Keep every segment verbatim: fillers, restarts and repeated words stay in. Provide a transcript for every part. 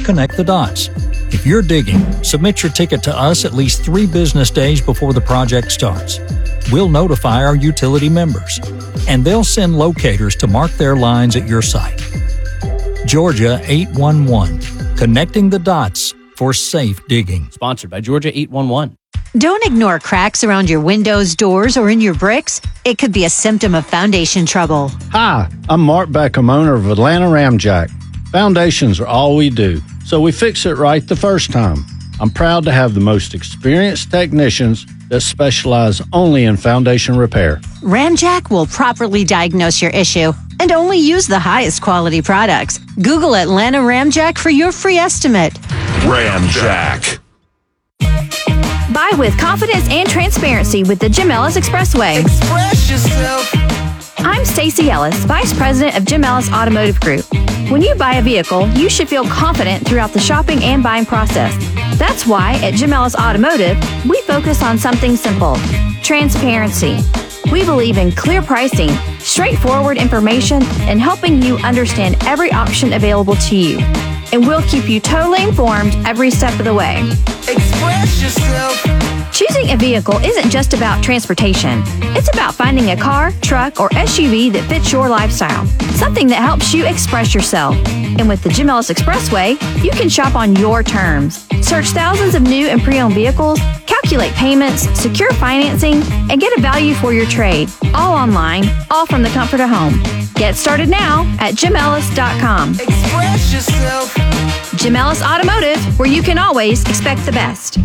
Just connect the dots. If you're digging, submit your ticket to us at least three business days before the project starts. We'll notify our utility members, and they'll send locators to mark their lines at your site. Georgia eight one one, connecting the dots for safe digging. Sponsored by Georgia eight one one. Don't ignore cracks around your windows, doors, or in your bricks. It could be a symptom of foundation trouble. Hi, I'm Mark Beckham, owner of Atlanta Ramjack. Foundations are all we do, so we fix it right the first time. I'm proud to have the most experienced technicians that specialize only in foundation repair. Ramjack will properly diagnose your issue and only use the highest quality products. Google Atlanta Ramjack for your free estimate. Ramjack. Buy with confidence and transparency with the Jim Ellis Expressway. Express yourself. I'm Stacey Ellis, Vice President of Jim Ellis Automotive Group. When you buy a vehicle, you should feel confident throughout the shopping and buying process. That's why at Jim Ellis Automotive, we focus on something simple: transparency. We believe in clear pricing, straightforward information, and helping you understand every option available to you. And we'll keep you totally informed every step of the way. Express yourself. Choosing a vehicle isn't just about transportation. It's about finding a car, truck, or S U V that fits your lifestyle. Something that helps you express yourself. And with the Jim Ellis Expressway, you can shop on your terms. Search thousands of new and pre-owned vehicles, calculate payments, secure financing, and get a value for your trade. All online, all from the comfort of home. Get started now at jim ellis dot com. Express yourself. Jim Ellis Automotive, where you can always expect the best.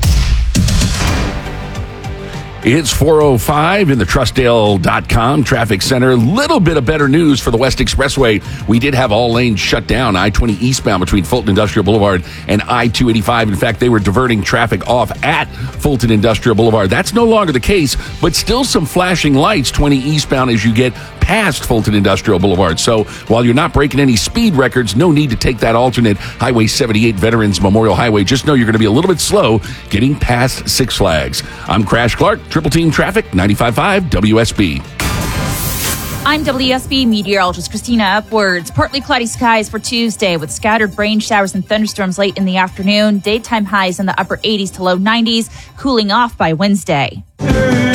It's four oh five in the Trustdale dot com traffic center. Little bit of better news for the West Expressway. We did have all lanes shut down, I twenty eastbound between Fulton Industrial Boulevard and I two eighty-five. In fact, they were diverting traffic off at Fulton Industrial Boulevard. That's no longer the case, but still some flashing lights twenty eastbound as you get past Fulton Industrial Boulevard. So while you're not breaking any speed records, no need to take that alternate Highway seventy-eight Veterans Memorial Highway. Just know you're going to be a little bit slow getting past Six Flags. I'm Crash Clark, Triple Team Traffic, ninety-five point five W S B. I'm W S B meteorologist Christina Upwards. Partly cloudy skies for Tuesday with scattered rain showers and thunderstorms late in the afternoon. Daytime highs in the upper eighties to low nineties, cooling off by Wednesday.